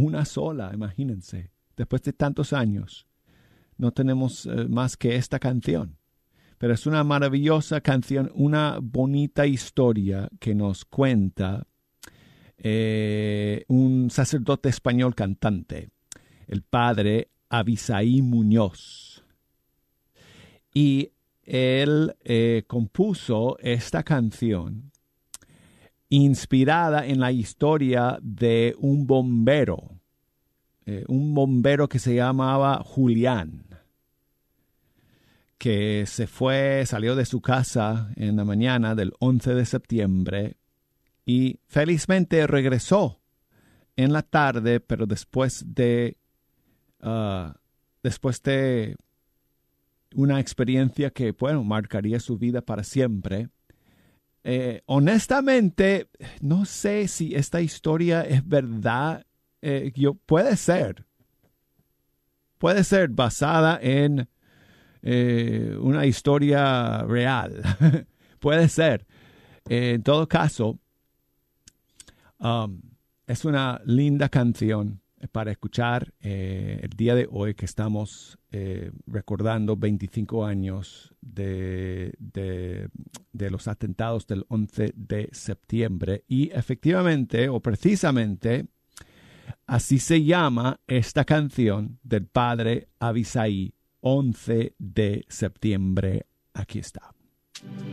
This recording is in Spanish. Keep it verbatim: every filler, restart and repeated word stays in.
una sola, imagínense. Después de tantos años, no tenemos eh, más que esta canción. Pero es una maravillosa canción, una bonita historia que nos cuenta eh, un sacerdote español cantante, el padre Abisaí Muñoz. Y él eh, compuso esta canción inspirada en la historia de un bombero, eh, un bombero que se llamaba Julián, que se fue, salió de su casa en la mañana del once de septiembre y felizmente regresó en la tarde, pero después de, uh, después de una experiencia que, bueno, marcaría su vida para siempre. Eh, honestamente, no sé si esta historia es verdad. Eh, yo, puede ser. Puede ser basada en eh, una historia real. Puede ser. Eh, en todo caso, um, es una linda canción para escuchar eh, el día de hoy que estamos eh, recordando veinticinco años de, de, de los atentados del once de septiembre. Y efectivamente, o precisamente, así se llama esta canción del padre Abisaí, once de septiembre. Aquí está.